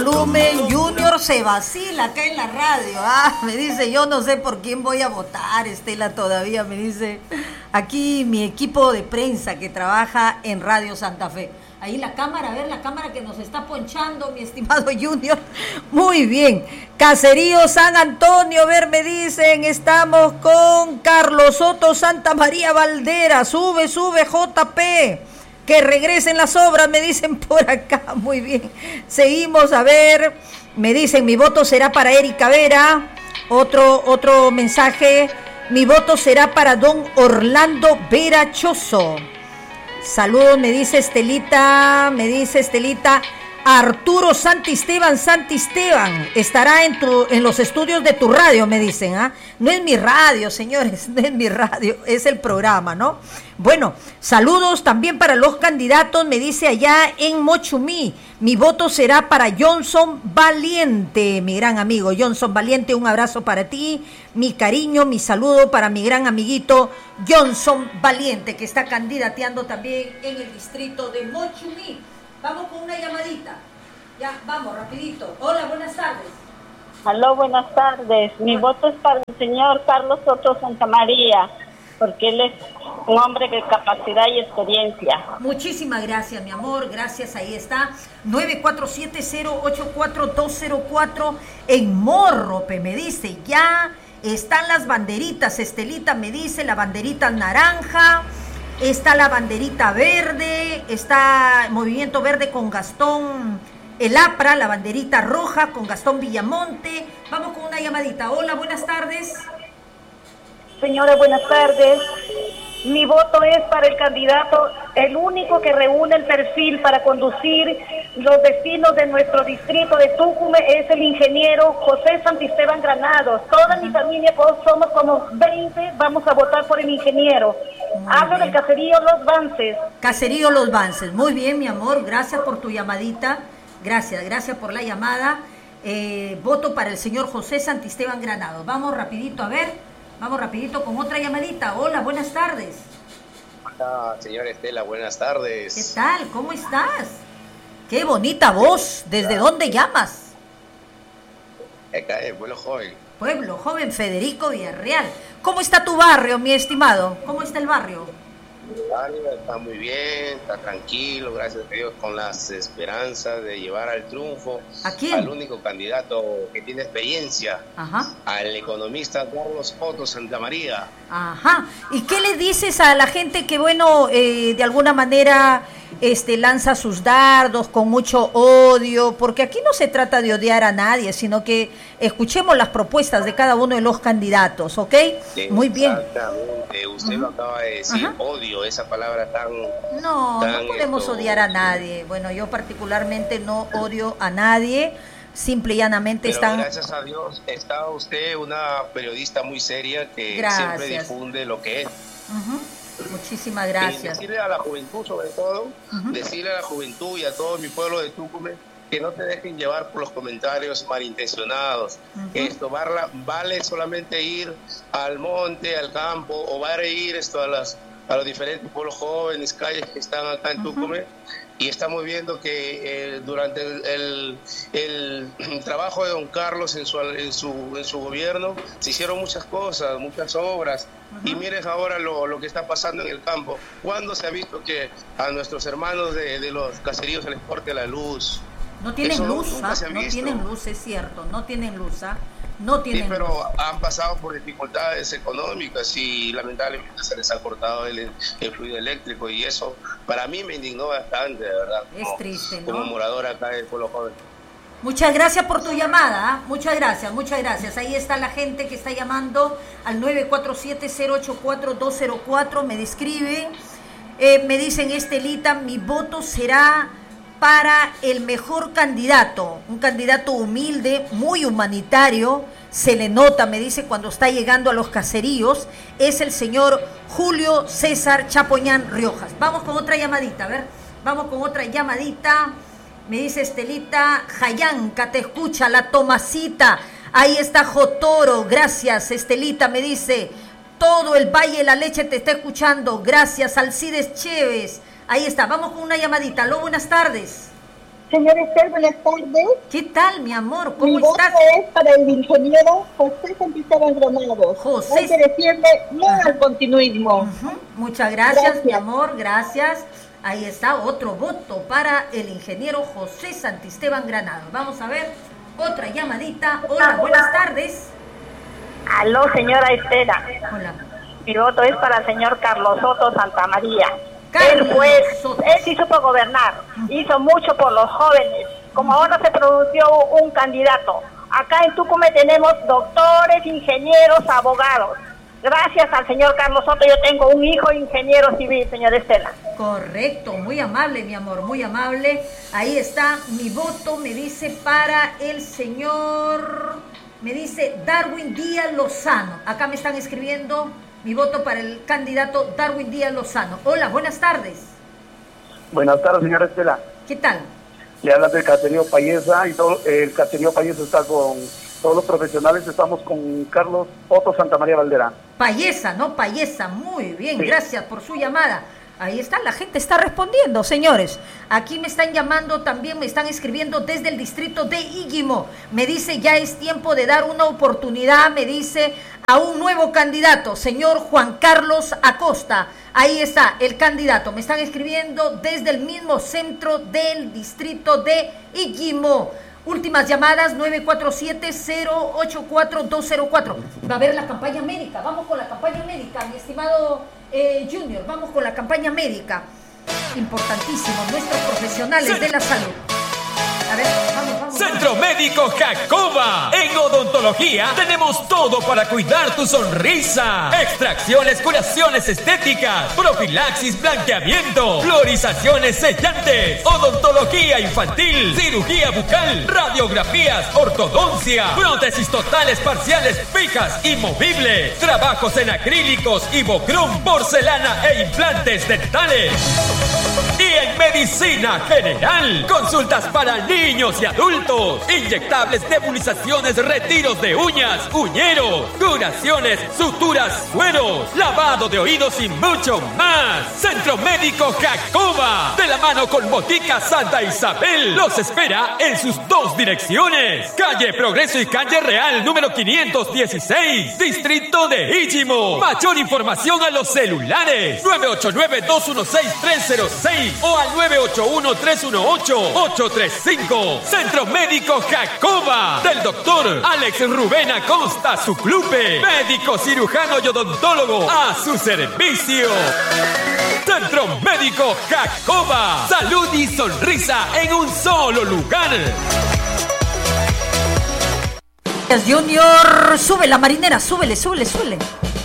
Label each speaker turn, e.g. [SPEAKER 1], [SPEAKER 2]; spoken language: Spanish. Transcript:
[SPEAKER 1] Lume Junior se vacila acá en la radio. Me dice, yo no sé por quién voy a votar, Estela, todavía. Me dice, aquí mi equipo de prensa que trabaja en Radio Santa Fe. Ahí la cámara, a ver, la cámara que nos está ponchando, mi estimado Junior. Muy bien. Caserío San Antonio, ver, me dicen, estamos con Carlos Soto, Santa María Valdera. Sube, JP. Que regresen las obras, me dicen por acá. Muy bien. Seguimos, a ver. Me dicen, mi voto será para Erika Vera. Otro mensaje. Mi voto será para don Orlando Vera Chozo. Saludos, me dice Estelita. Arturo Santisteban, estará en los estudios de tu radio, me dicen, ¿ah? No es mi radio, señores, no es mi radio, es el programa, ¿no? Bueno, saludos también para los candidatos, me dice allá en Mochumí, mi voto será para Johnson Valiente, mi gran amigo Johnson Valiente, un abrazo para ti, mi cariño, mi saludo para mi gran amiguito Johnson Valiente, que está candidateando también en el distrito de Mochumí. Vamos con una llamadita. Ya, vamos, rapidito. Hola, buenas tardes.
[SPEAKER 2] Aló, buenas tardes. Mi voto es para el señor Carlos Soto Santamaría, porque él es un hombre de capacidad y experiencia.
[SPEAKER 1] Muchísimas gracias, mi amor. Gracias, ahí está. 947-084-204 en Morrope, me dice. Ya están las banderitas. Estelita me dice, la banderita naranja. Está la banderita verde, está Movimiento Verde con Gastón El APRA, la banderita roja con Gastón Villamonte. Vamos con una llamadita. Hola, buenas tardes.
[SPEAKER 2] Señora, buenas tardes. Mi voto es para el candidato, el único que reúne el perfil para conducir los destinos de nuestro distrito de Tucumán, es el ingeniero José Santisteban Granados. Toda mi familia, somos como 20, vamos a votar por el ingeniero. Hablo del caserío Los Vances.
[SPEAKER 1] Caserío Los Vances. Muy bien, mi amor, gracias por tu llamadita. Gracias por la llamada. Voto para el señor José Santisteban Granados. Vamos rapidito, a ver. Vamos rapidito con otra llamadita. Hola, buenas tardes.
[SPEAKER 3] Hola, señora Estela, buenas tardes.
[SPEAKER 1] ¿Qué tal? ¿Cómo estás? Qué bonita voz. ¿Desde dónde llamas?
[SPEAKER 3] Acá en Pueblo Joven.
[SPEAKER 1] Pueblo Joven, Federico Villarreal. ¿Cómo está tu barrio, mi estimado? ¿Cómo está el barrio?
[SPEAKER 3] El barrio está muy bien, está tranquilo, gracias a Dios, con las esperanzas de llevar al triunfo.
[SPEAKER 1] ¿A quién?
[SPEAKER 3] Al único candidato que tiene experiencia.
[SPEAKER 1] Ajá.
[SPEAKER 3] Al economista Carlos Soto Santamaría.
[SPEAKER 1] Ajá. ¿Y qué le dices a la gente que, bueno, de alguna manera lanza sus dardos con mucho odio? Porque aquí no se trata de odiar a nadie, sino que escuchemos las propuestas de cada uno de los candidatos, ¿ok? Muy bien.
[SPEAKER 3] Exactamente, usted lo acaba de decir, odio, esa palabra tan...
[SPEAKER 1] No podemos odiar a nadie. Bueno, yo particularmente no odio a nadie, simple y llanamente
[SPEAKER 3] Pero gracias a Dios está usted una periodista muy seria que siempre difunde lo que es.
[SPEAKER 1] Muchísimas gracias.
[SPEAKER 3] Y decirle a la juventud, sobre todo, decirle a la juventud y a todo mi pueblo de Tucumán que no te dejen llevar por los comentarios malintencionados. Esto vale solamente ir al monte, al campo, o vale ir a los diferentes pueblos jóvenes, calles que están acá en Tucumán. Y estamos viendo que durante el trabajo de don Carlos en su gobierno se hicieron muchas cosas, muchas obras. Y miren ahora lo que está pasando en el campo. ¿Cuándo se ha visto que a nuestros hermanos de los caseríos se les corte la luz?
[SPEAKER 1] No tienen luz, no tienen luz, es cierto, no tienen luz,
[SPEAKER 3] Sí, pero han pasado por dificultades económicas y lamentablemente se les ha cortado el fluido eléctrico, y eso para mí me indignó bastante, de verdad.
[SPEAKER 1] Es triste, ¿no?
[SPEAKER 3] Como morador acá del Pueblo Joven.
[SPEAKER 1] Muchas gracias por tu llamada, muchas gracias. Ahí está la gente que está llamando al 947-084-204, me describen, me dicen, Estelita, mi voto será para el mejor candidato, un candidato humilde, muy humanitario, se le nota, me dice, cuando está llegando a los caseríos, es el señor Julio César Chapoñán Riojas. Vamos con otra llamadita, a ver, me dice Estelita, Jayanca, te escucha, la Tomasita, ahí está Jotoro, gracias, Estelita, me dice, todo el Valle de la Leche te está escuchando, gracias, Alcides Chévez. Ahí está, vamos con una llamadita. Aló, buenas tardes.
[SPEAKER 4] Señor Esther, buenas tardes.
[SPEAKER 1] ¿Qué tal, mi amor? ¿Cómo
[SPEAKER 4] Mi
[SPEAKER 1] estás?
[SPEAKER 4] voto es para el ingeniero José Santisteban Granados.
[SPEAKER 1] José.
[SPEAKER 4] Hay que decirle no al continuismo.
[SPEAKER 1] Muchas gracias, mi amor, gracias. Ahí está otro voto para el ingeniero José Santisteban Granados. Vamos a ver otra llamadita. Hola, buenas tardes.
[SPEAKER 2] Aló, señora Estela.
[SPEAKER 1] Hola.
[SPEAKER 2] Mi voto es para el señor Carlos Soto Santamaría.
[SPEAKER 1] Carlos Soto.
[SPEAKER 2] Él sí supo gobernar, hizo mucho por los jóvenes. Como ahora se produjo un candidato. Acá en Tucumán tenemos doctores, ingenieros, abogados. Gracias al señor Carlos Soto yo tengo un hijo ingeniero civil, señora Estela.
[SPEAKER 1] Correcto, muy amable, mi amor, muy amable. Ahí está mi voto, me dice para el señor, me dice Darwin Díaz Lozano. Acá me están escribiendo mi voto para el candidato Darwin Díaz Lozano. Hola, buenas tardes.
[SPEAKER 5] Buenas tardes, señora Estela.
[SPEAKER 1] ¿Qué tal?
[SPEAKER 5] Le habla del caserío Payesa y todo el caserío Payesa está con todos los profesionales. Estamos con Carlos Otto Santamaría Valderá.
[SPEAKER 1] Payesa, ¿no? Payesa, muy bien,
[SPEAKER 5] Sí.
[SPEAKER 1] Gracias por su llamada. Ahí está, la gente está respondiendo, señores. Aquí me están llamando, también me están escribiendo desde el distrito de Íguimo. Me dice, ya es tiempo de dar una oportunidad, me dice, a un nuevo candidato, señor Juan Carlos Acosta. Ahí está, el candidato. Me están escribiendo desde el mismo centro del distrito de Íguimo. Últimas llamadas, 947-084-204. Va a haber la campaña médica. Vamos con la campaña médica, mi estimado Junior. Vamos con la campaña médica. Importantísimo, nuestros profesionales de la salud. A ver, vamos.
[SPEAKER 6] Centro Médico Jacoba. En odontología tenemos todo para cuidar tu sonrisa. Extracciones, curaciones estéticas, profilaxis, blanqueamiento, fluorizaciones sellantes, odontología infantil, cirugía bucal, radiografías, ortodoncia, prótesis totales, parciales, fijas y movibles, trabajos en acrílicos, ibocrom, porcelana e implantes dentales. Y en medicina general, consultas para niños y adultos, inyectables, nebulizaciones, retiros de uñas, uñeros, curaciones, suturas, sueros, lavado de oídos y mucho más. Centro Médico Jacoba, de la mano con Botica Santa Isabel, los espera en sus dos direcciones: calle Progreso y calle Real, número 516, distrito de Íguimo. Mayor información a los celulares 989-216-306 o al 981-318-835. Centro Médico Jacoba, del doctor Alex Rubén Acosta Suclupe, médico cirujano y odontólogo a su servicio. Centro Médico Jacoba, salud y sonrisa en un solo lugar.
[SPEAKER 1] Junior, sube la marinera, súbele.